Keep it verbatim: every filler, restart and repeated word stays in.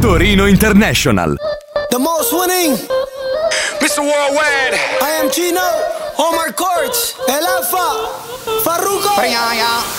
Torino International. The most winning mister Worldwide. I am Gino, Omar Courts, El Alfa, Farruko.